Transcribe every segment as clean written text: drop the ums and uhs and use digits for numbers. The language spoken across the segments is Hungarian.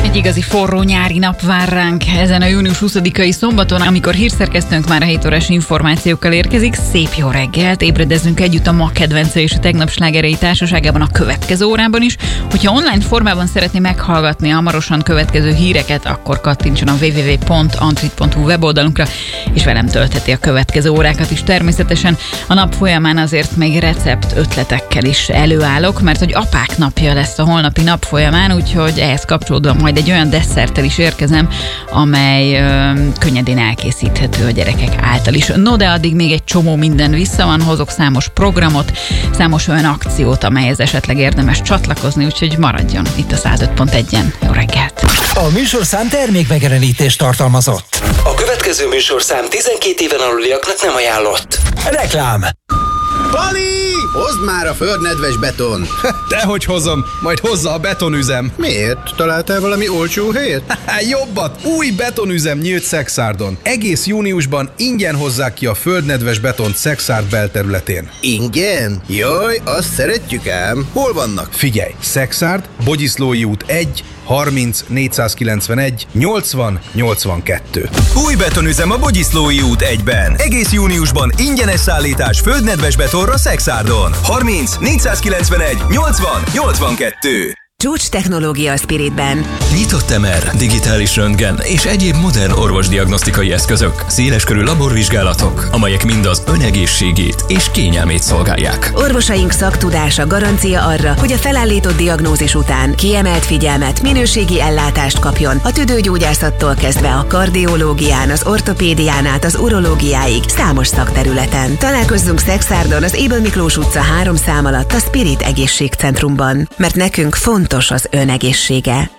Egy igazi forró nyári nap vár ránk ezen a június 20-ai szombaton, amikor hírszerkesztőnk már a 7 órás információkkal érkezik. Szép jó reggelt, ébredezünk együtt a ma kedvence és a tegnap slágerei társaságában a következő órában is. Hogyha online formában szeretné meghallgatni hamarosan következő híreket, akkor kattintson a www.antrit.hu weboldalunkra, és velem töltheti a következő órákat is. Természetesen a nap folyamán azért még recept ötletekkel is előállok, mert hogy apák napja lesz a holnapi nap folyamán, úgyhogy ehhez kapcsolódóan majd egy olyan desszerttel is érkezem, amely könnyedén elkészíthető a gyerekek által is. No, de addig még egy csomó minden vissza van, hozok számos programot, számos olyan akciót, amelyhez esetleg érdemes csatlakozni, úgyhogy maradjon itt a 105.1-en. Jó reggelt! A műsorszám termékmegjelenítést tartalmazott. A következő műsorszám 12 éven aluliaknak nem ajánlott. Reklám! Pali! Hozd már a földnedves beton! Dehogy hozom, majd hozza a betonüzem. Miért? Találtál valami olcsó helyet? Jobbat! Új betonüzem nyílt Szexárdon. Egész júniusban ingyen hozzák ki a földnedves betont Szexárd belterületén. Ingyen? Jaj, azt szeretjük ám. Hol vannak? Figyelj! Szexárd, Bogyiszlói út 1, 30 491 80 82. Új betonüzem a Bogyiszlói út 1-ben. Egész júniusban ingyenes szállítás földnedves betonra Szexárdon. 30 491 80 82. Csúcs technológia a Spiritben. Nyitott MR, digitális röntgen és egyéb modern orvosdiagnosztikai eszközök, széleskörű laborvizsgálatok, amelyek mind az önegészségét és kényelmét szolgálják. Orvosaink szaktudása garancia arra, hogy a felállított diagnózis után kiemelt figyelmet, minőségi ellátást kapjon a tüdőgyógyászattól kezdve a kardiológián, az ortopédián át az urológiáig számos szakterületen. Találkozzunk Szexárdon az Ébel Miklós utca 3 szám alatt a Spirit Egészségcentrumban, mert nekünk fontos az önegészsége.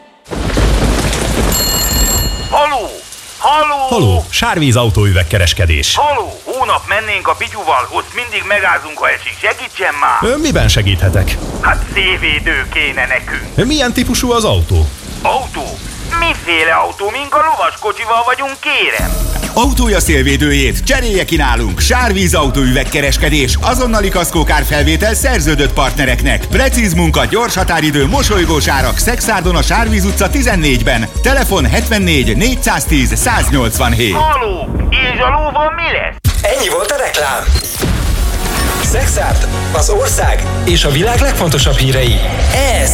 Haló! Haló! Haló! Sárvíz autóüvegkereskedés. Haló! Hónap mennénk a Pityuval, ott mindig megázunk, ha esik. Segítsen már! Miben segíthetek? Hát szélvédő kéne nekünk. Milyen típusú az autó? Autó? Miféle autó? Mink a lovaskocsival vagyunk, kérem? Autója szélvédőjét cserélje ki nálunk. Sárvíz autóüvegkereskedés, azonnali kaszkókárfelvétel szerződött partnereknek. Precíz munka, gyors határidő, mosolygós árak. Szexárdon a Sárvíz utca 14-ben. Telefon 74 410 187. Haló! És a lóval mi lesz? Ennyi volt a reklám. Szexárd, az ország és a világ legfontosabb hírei. Ez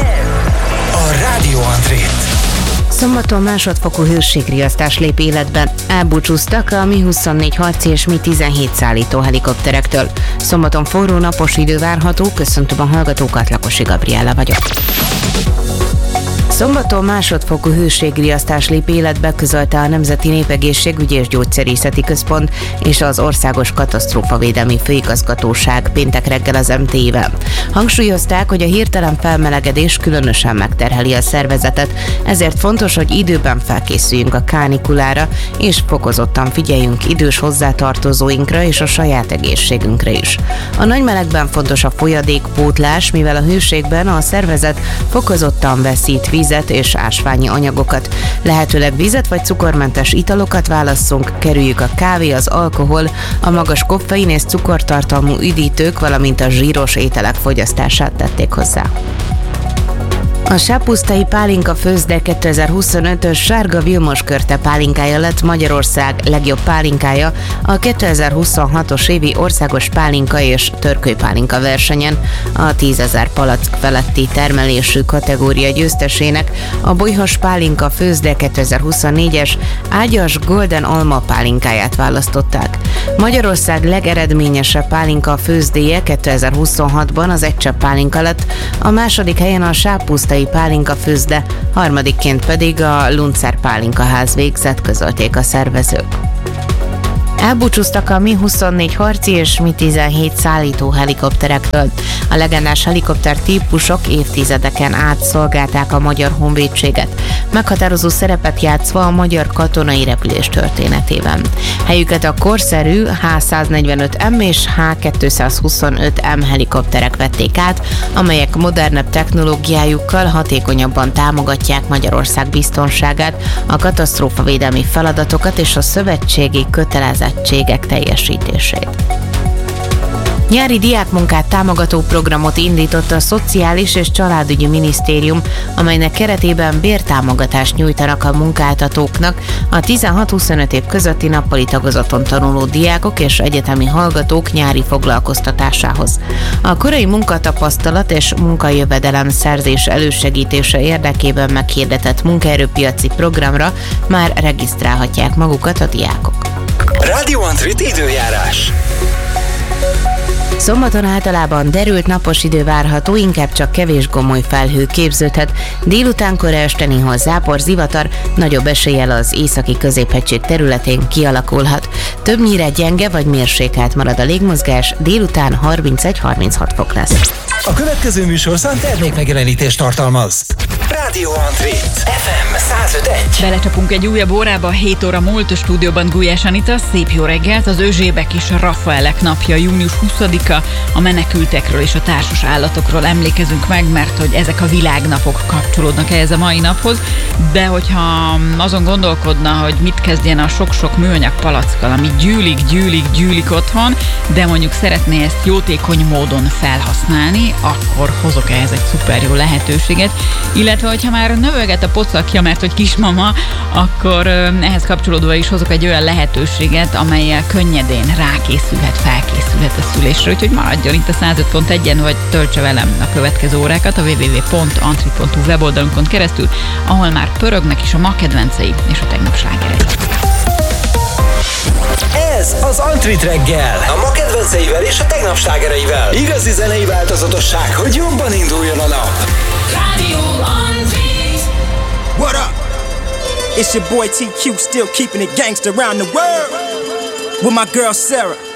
a Rádió Antrit. Szombaton másodfokú hőségriasztás lép életben. Elbúcsúztak a Mi-24 harci és Mi-17 szállító helikopterektől. Szombaton forró napos idő várható, köszöntöm a hallgatókat, Lakosi Gabriella vagyok. Szombaton másodfokú hőségriasztás lép életbe, közölte a Nemzeti Népegészségügyi és Gyógyszerészeti Központ és az Országos Katasztrófavédelmi Főigazgatóság péntek reggel az MT-vel. Hangsúlyozták, hogy a hirtelen felmelegedés különösen megterheli a szervezetet, ezért fontos, hogy időben felkészüljünk a kánikulára, és fokozottan figyeljünk idős hozzátartozóinkra és a saját egészségünkre is. A nagy melegben fontos a folyadékpótlás, mivel a hőségben a szervezet fokozottan veszít vizet és ásványi anyagokat. Lehetőleg vizet vagy cukormentes italokat válasszunk, kerüljük a kávé, az alkohol, a magas koffein és cukortartalmú üdítők, valamint a zsíros ételek fogyasztását tették hozzá. A Sápusztai Pálinka Főzde 2025-ös Sárga Vilmos Körte pálinkája lett Magyarország legjobb pálinkája a 2026-os évi országos pálinka és törkölypálinka versenyen. A 10 000 palack feletti termelésű kategória győztesének a Bolyhos Pálinka Főzde 2024-es Ágyas Golden Alma pálinkáját választották. Magyarország legeredményesebb pálinka főzdéje 2026-ban az Egycsepp pálinka lett, a második helyen a Sápusztai Pálinka Főzde, harmadikként pedig a Luncer Pálinkaház végzett, közölték a szervezők. Elbúcsúztak a Mi-24 harci és Mi-17 szállító helikopterektől. A legendás helikopter típusok évtizedeken át szolgálták a magyar honvédséget, meghatározó szerepet játszva a magyar katonai repülés történetében. Helyüket a korszerű H-145M és H-225M helikopterek vették át, amelyek modernebb technológiájukkal hatékonyabban támogatják Magyarország biztonságát, a katasztrófavédelmi feladatokat és a szövetségi kötelezettségek teljesítését. Nyári diákmunkát támogató programot indított a Szociális és Családügyi Minisztérium, amelynek keretében bértámogatást nyújtanak a munkáltatóknak a 16-25 év közötti nappali tagozaton tanuló diákok és egyetemi hallgatók nyári foglalkoztatásához. A korai munkatapasztalat és munkajövedelem szerzés elősegítése érdekében meghirdetett munkaerőpiaci programra már regisztrálhatják magukat a diákok. Radio Antrit időjárás. Szombaton általában derült napos idő várható, inkább csak kevés gomoly felhő képződhet. Délutánkor este néhol zápor, zivatar, nagyobb eséllyel az északi középhegység területén kialakulhat. Többnyire gyenge vagy mérsékelt marad a légmozgás, délután 31-36 fok lesz. A következő műsorszám termékmegjelenítést tartalmaz. Radio Antrit FM 105.1. Belecsapunk egy újabb órába, 7 óra múlt a stúdióban Gulyás Anita. Szép jó reggelt! Az Erzsébek és a Rafaelek napja, június 20-a. A menekültekről és a társas állatokról emlékezünk meg, mert hogy ezek a világnapok kapcsolódnak ehhez a mai naphoz. De hogyha azon gondolkodna, hogy mit kezdjen a sok-sok műanyag palackkal, ami gyűlik otthon, de mondjuk szeretné ezt jótékony módon felhasználni, akkor hozok ehhez egy szuper jó lehetőséget. Illetve, hogyha már növöget a pocakja, mert hogy kismama, akkor ehhez kapcsolódva is hozok egy olyan lehetőséget, amellyel könnyedén rákészülhet, felkészülhet a szülésre. Úgyhogy maradjon itt a 105.1-en, vagy töltse velem a következő órákat a www.antrit.hu weboldalunkon keresztül, ahol már pörögnek is a ma kedvencei és a tegnap slágerei. Ez az Antrit reggel. A ma kedvenceivel és a tegnap slágereivel. Igazi zenei változatosság, hogy jobban induljon a nap. Radio Antrit. What up? It's your boy TQ, still keeping it gangster around the world. With my girl Sarah.